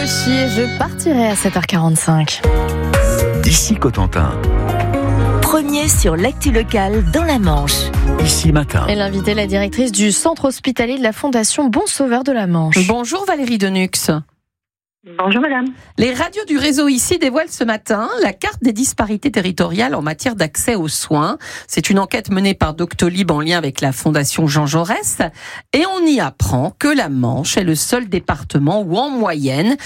Kouachi, je partirai à 7h45. Ici Cotentin. Premier sur l'actu locale dans la Manche. Ici Matin. Et l'invitée, la directrice du centre hospitalier de la Fondation Bon Sauveur de la Manche. Bonjour Valérie Denux. Bonjour madame. Les radios du réseau ici dévoilent ce matin la carte des disparités territoriales en matière d'accès aux soins. C'est une enquête menée par Doctolib en lien avec la Fondation Jean Jaurès. Et on y apprend que la Manche est le seul département où en moyenne,